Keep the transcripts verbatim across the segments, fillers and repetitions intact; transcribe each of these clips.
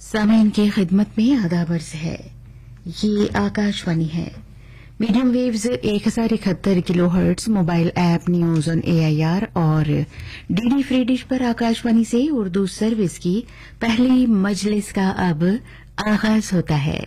सामीन की खिदमत में आदाब अर्ज है। ये आकाशवाणी है। मीडियम वेव्स एक हजार इकहत्तर kilo hertz, mobile app news on AIR और डीडी फ्री डिश पर आकाशवाणी से उर्दू सर्विस की पहली मजलिस का अब आगाज होता है।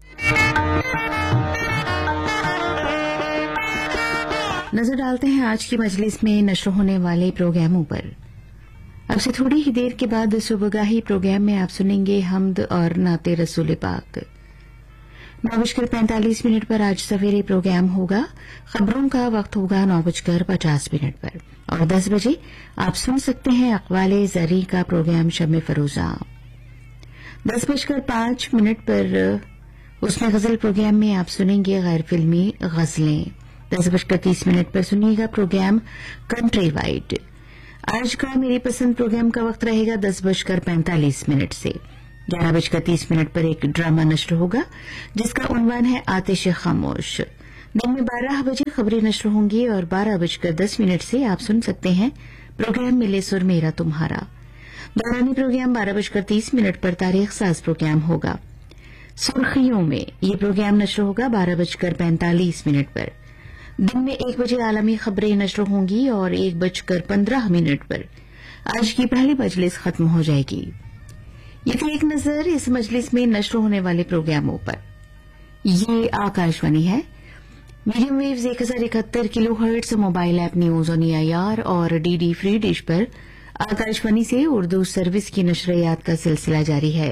नजर डालते हैं आज की मजलिस में नश्र होने वाले प्रोग्रामों पर। अब से थोड़ी ही देर के बाद सुबहगाही प्रोग्राम में आप सुनेंगे हमद और नाते रसूल पाक। नौ बजकर पैंतालीस मिनट पर आज सवेरे प्रोग्राम होगा। खबरों का वक्त होगा नौ बजकर पचास मिनट पर और दस बजे आप सुन सकते हैं अक़वाले ज़री का प्रोग्राम शम्मे फरोजा। दस बजकर पांच मिनट पर उसमें गजल प्रोग्राम में आप सुनेंगे गैर फिल्मी गजलें। दस बजकर तीस मिनट पर सुनिएगा प्रोग्राम कंट्री वाइड। आज का मेरी पसंद प्रोग्राम का वक्त रहेगा दस बजकर पैंतालीस मिनट से। ग्यारह बजकर तीस मिनट पर एक ड्रामा नश्र होगा जिसका उन्वान है आतिश खामोश। दिन में बारह बजे खबरें नश्र होंगी और बारह बजकर दस मिनट से आप सुन सकते हैं प्रोग्राम मिले सुर मेरा तुम्हारा। दौरानी प्रोग्राम बारह बजकर तीस मिनट पर तारीख साज प्रोग्राम होगा। सुर्खियों में ये प्रोग्राम नश्र होगा बारह बजकर पैंतालीस मिनट पर। दिन में एक बजे आलमी खबरें नश्र होंगी और एक बजकर पंद्रह मिनट पर आज की पहली मजलिस खत्म हो जाएगी। ये थी एक नजर इस मजलिस में नश्र होने वाले प्रोग्रामों पर। ये आकाशवाणी है। मीडियम वेव्स एक हजार इकहत्तर kilo hertz, mobile app news on AIR और डीडी फ्री डिश पर आकाशवाणी से उर्दू सर्विस की नशरियात का सिलसिला जारी है।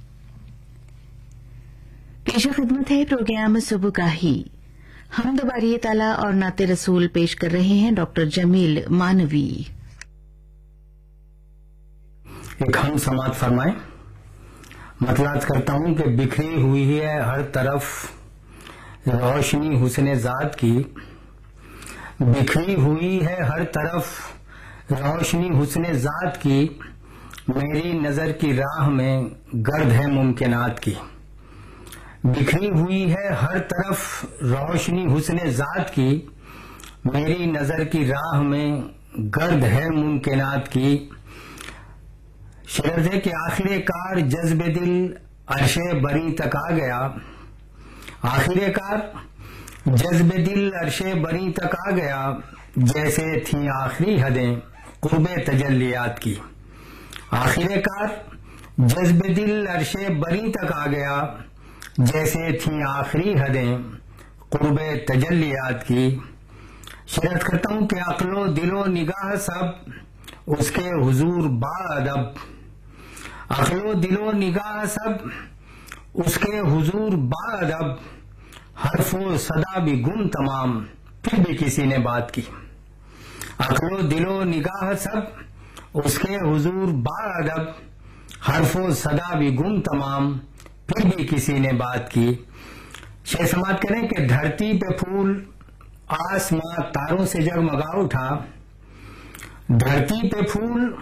पेश खिदमत है प्रोग्राम सुबह का ही। हमद बारी ताला और नाते रसूल पेश कर रहे हैं डॉक्टर जमील मानवी। एक हम समात फरमाए। मतलात करता हूं कि बिखरी हुई है हर तरफ रोशनी हुस्ने जात की, बिखरी हुई है हर तरफ रोशनी हुस्ने जात की, मेरी नजर की राह में गर्द है मुमकिनात की। बिखरी हुई है हर तरफ रोशनी हुस्ने जात की, मेरी नजर की राह में गर्द है मुमकिनात की। शर्त है कि आखिर कार जज्बे दिल अर्शे बरी तक आ गया, आखिर कार जज्बे दिल अर्शे बरी तक आ गया, जैसे थी आखिरी हदें कुर्बे तजल्लियात की। आखिर कार जज्बे दिल अर्शे बरी तक आ गया, जैसे थी आखिरी हदें कुर्बे तजल्लियात की। शर्त करता हूं कि अक्लो दिलो निगाह सब उसके हुजूर बाअदब, अक्लो दिलो निगाह सब उसके हुजूर बाअदब, हरफो सदा भी गुम तमाम फिर भी किसी ने बात की। अक्लो दिलो निगाह सब उसके हुजूर बाअदब, हरफो सदा भी गुम तमाम फिर भी किसी ने बात की। शेर समात करें कि धरती पे फूल आसमां तारों से जगमगा उठा, धरती पे फूल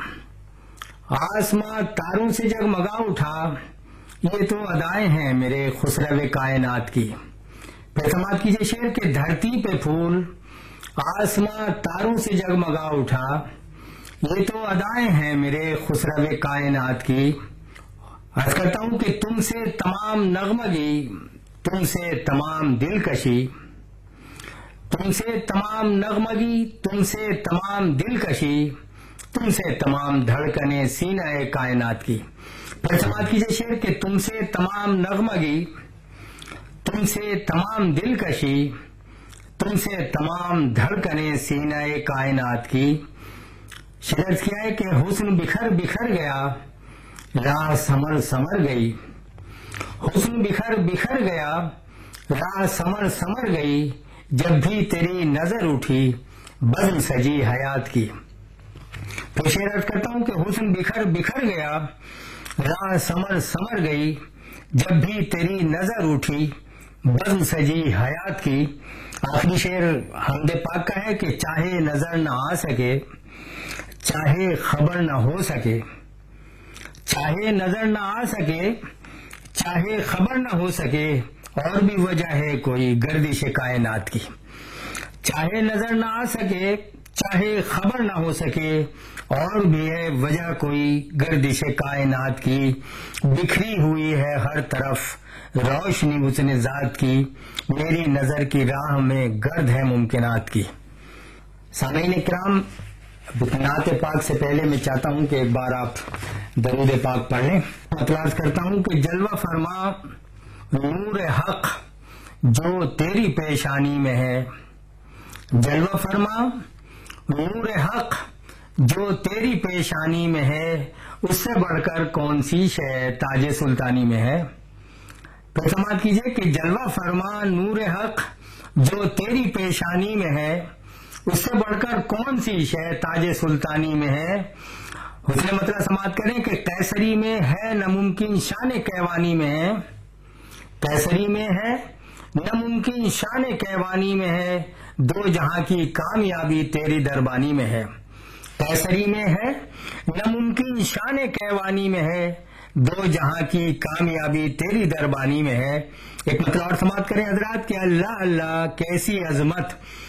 आसमां तारों से जगमगा उठा, ये तो अदाएं हैं मेरे खुसरवे कायनात की। फिर समात कीजिए शेर के धरती पे फूल आसमां तारों से जगमगा उठा, ये तो अदाएं हैं मेरे खुसरवे कायनात की। अर्ज करता हूं कि तुमसे तमाम नगमगी, तुमसे तमाम दिलकशी, तुमसे तमाम नगमगी, तुमसे तमाम दिलकशी, तुमसे तमाम धड़कने सीना कायनात की। फिर समात कीजिए शेर कि तुमसे तमाम नगमगी, तुमसे तमाम दिलकशी, तुमसे तमाम धड़कने सीना कायनात की। शेर किया है कि हुस्न बिखर बिखर गया, राह समर समर गई, हुस्न बिखर बिखर गया, राह समर समर गई, जब भी तेरी नजर उठी बज़्म सजी हयात की। तो शेर अर्ज करता हूं कि हुस्न बिखर बिखर गया, राह समर समर गई, जब भी तेरी नजर उठी बज़्म सजी हयात की। आखिरी शेर हमदे पाक का है कि चाहे नजर न आ सके, चाहे खबर न हो सके, चाहे नजर न आ सके, चाहे खबर न हो सके, और भी वजह है कोई गर्दिश कायनात की। चाहे नजर न आ सके, چاہے خبر نہ ہو سکے، اور بھی ہے وجہ کوئی گردش کائنات کی، بکھری ہوئی ہے ہر طرف روشنی حسن ذات کی، میری نظر کی راہ میں گرد ہے ممکنات کی۔ سامعین کرام، نعت پاک سے پہلے میں چاہتا ہوں کہ ایک بار آپ درود پاک پڑھ لیں۔ اطلاع کرتا ہوں کہ جلوہ فرما نور حق جو تیری پیشانی میں ہے، جلوہ فرما نور حق جو تیری پیشانی میں ہے، اس سے بڑھ کر کون سی شے تاج سلطانی میں ہے۔ تو سماعت کیجئے کہ جلوہ فرما نور حق جو تیری پیشانی میں ہے، اس سے بڑھ کر کون سی شے تاج سلطانی میں ہے۔ حسن مطلب سماعت کریں کہ قیصری میں ہے ناممکن شان کیوانی میں ہے، قیصری میں ہے ناممکن شان کیوانی میں ہے، دو جہاں کی کامیابی تیری دربانی میں ہے۔ قیصری میں ہے ناممکن شان کیوانی میں ہے، دو جہاں کی کامیابی تیری دربانی میں ہے۔ ایک مطلب اور سماعت کریں حضرات کہ اللہ اللہ کیسی عظمت